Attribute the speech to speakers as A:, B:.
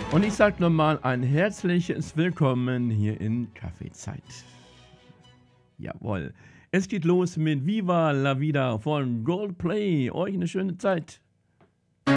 A: Und ich sage nochmal ein herzliches Willkommen hier in Kaffeezeit. Jawohl. Es geht los mit Viva la Vida von Goldplay. Euch eine schöne Zeit.